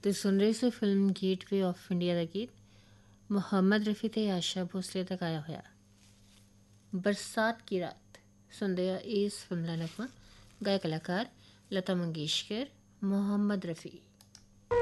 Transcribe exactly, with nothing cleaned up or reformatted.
ਤੇ ਸੁਣ ਰਹੇ ਸੀ ਫਿਲਮ ਗੇਟਵੇ ਆਫ ਇੰਡੀਆ ਦਾ ਗੀਤ ਮੁਹੰਮਦ ਰਫੀ ਤੇ ਆਸ਼ਾ ਭੋਸਲੇ ਦਾ ਗਾਇਆ ਹੋਇਆ ਬਰਸਾਤ ਕੀ ਰਾਤ। ਸੁਣਦੇ ਆ ਇਸ ਫਿਲਮ ਦਾ ਨਗਮਾ, ਗਾਇਕ ਕਲਾਕਾਰ ਲਤਾ ਮੰਗੇਸ਼ਕਰ, ਮੁਹੰਮਦ ਰਫੀ।